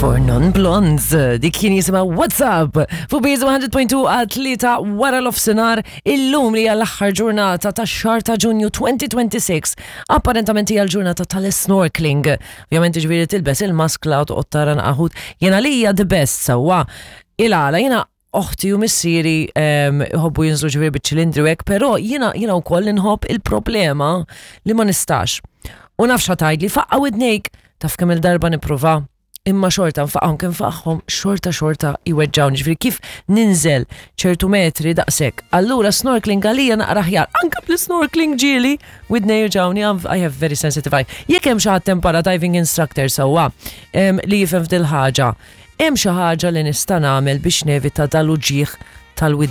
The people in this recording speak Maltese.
For non-blondes, dik kien jisima What's Up fu Bizu 100.2 għal-3 wara l-ofsinar illum li għall-axħar ġurnata ta' xar ta' Ġunju 2026 apparentament hija l-ġurnata tal-snorkeling. Ovvjament ġifieri tilbes il-maskla u tara naqaħud jena lija the best sewwa il-għala jena oħti u missieri jħobbu jinżlu ġifieri biċ-ċilindri hekk, però jiena wkoll inħobb il-problema li ma nistax. U nafx tgħidli faqqa widnejk taf kemm il-darba nipprova. Imma xorta nfaqhom kien faqhom xorta iweġġawni ġifieri kif ninżel ċertu metri daqshekk. Allura snorkeling għalija naqra ħjar. Anke bl-snorkeling ġieli widnej ġawni I have very sensitive eye. Jekk hemm xi ħadd para-diving instructor sewwa li jifhem f'dil ħaġa, hemm xi ħaġa li nista' nagħmel biex nevita dal-uġigħ tal-widnejn.